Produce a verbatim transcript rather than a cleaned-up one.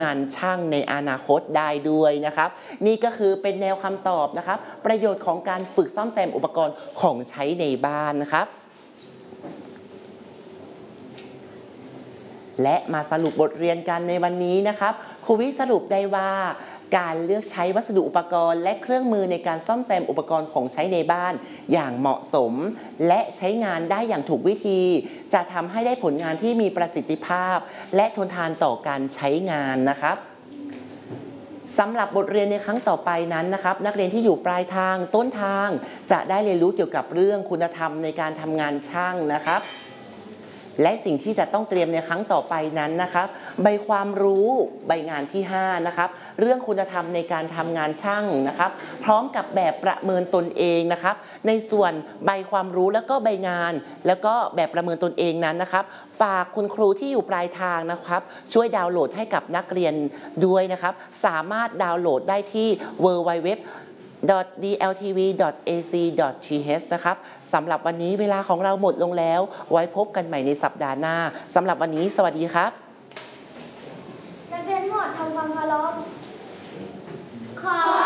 งานช่างในอนาคตได้ด้วยนะครับนี่ก็คือเป็นแนวคำตอบนะครับประโยชน์ของการฝึกซ่อมแซมอุปกรณ์ของใช้ในบ้านนะครับและมาสรุปบทเรียนกันในวันนี้นะครับครูวิสรุปได้ว่าการเลือกใช้วัสดุอุปกรณ์และเครื่องมือในการซ่อมแซมอุปกรณ์ของใช้ในบ้านอย่างเหมาะสมและใช้งานได้อย่างถูกวิธีจะทำให้ได้ผลงานที่มีประสิทธิภาพและทนทานต่อการใช้งานนะครับสำหรับบทเรียนในครั้งต่อไปนั้นนะครับนักเรียนที่อยู่ปลายทางต้นทางจะได้เรียนรู้เกี่ยวกับเรื่องคุณธรรมในการทำงานช่างนะครับและสิ่งที่จะต้องเตรียมในครั้งต่อไปนั้นนะครับใบความรู้ใบงานที่ห้านะครับเรื่องคุณธรรมในการทำงานช่างนะครับพร้อมกับแบบประเมินตนเองนะครับในส่วนใบความรู้แล้วก็ใบงานแล้วก็แบบประเมินตนเองนั้นนะครับฝากคุณครูที่อยู่ปลายทางนะครับช่วยดาวน์โหลดให้กับนักเรียนด้วยนะครับสามารถดาวน์โหลดได้ที่ ดับเบิลยู ดับเบิลยู ดับเบิลยู ดอท ดี แอล ที วี ดอท เอ ซี ดอท ที เอช นะครับสำหรับวันนี้เวลาของเราหมดลงแล้วไว้พบกันใหม่ในสัปดาห์หน้าสำหรับวันนี้สวัสดีครับนักเรียนทั้งหมดทำความเคารพขอ